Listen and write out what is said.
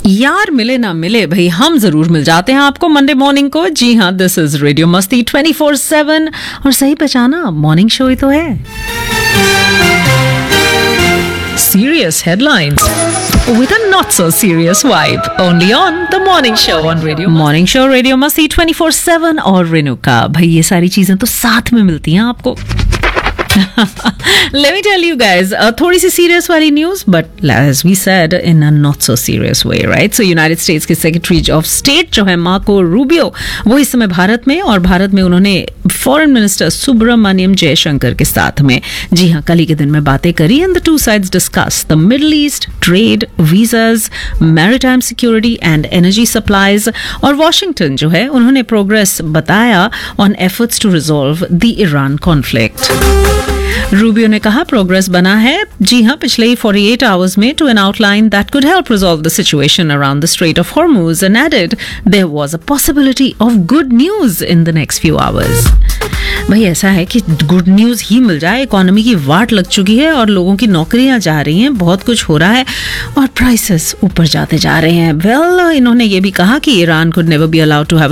यार मिले ना मिले भाई हम जरूर मिल जाते हैं आपको मंडे मॉर्निंग को। जी हाँ, दिस इज रेडियो मस्ती 24/7 और सही पहचाना, मॉर्निंग शो ही तो है। Serious headlines with a not so serious vibe, only on the morning show on radio morning show Radio Masti 24/7 और रेणुका। भाई ये सारी चीजें तो साथ में मिलती हैं आपको। Let me tell you guys, थोड़ी सी सीरियस वाली news, but as we said in a not so serious way, right? So United states के सेक्रेटरी ऑफ स्टेट जो है मार्को रूबियो, वो इस समय भारत में, और भारत में उन्होंने फॉरेन मिनिस्टर सुब्रमण्यम जयशंकर के साथ में, जी हाँ, कल ही के दिन में बातें करी। And the two sides discuss the middle east, trade, visas, maritime security and energy supplies. और वॉशिंगटन जो है, उन्होंने प्रोग्रेस बताया on efforts to resolve the Iran conflict. Rubio ने कहा प्रोग्रेस बना है, जी हाँ, पिछले 48 आवर्स में to N outline that could help resolve the situation around the straight of Hormuz and added there was a possibility of good news in the next few hours. भाई ऐसा है कि गुड न्यूज ही मिल जाए। Economy की वाट लग चुकी है और लोगों की नौकरियां जा रही हैं, बहुत कुछ हो रहा है और प्राइसेस ऊपर जाते जा रहे हैं। वेल, इन्होंने ये भी कहा कि Iran could never be allowed to have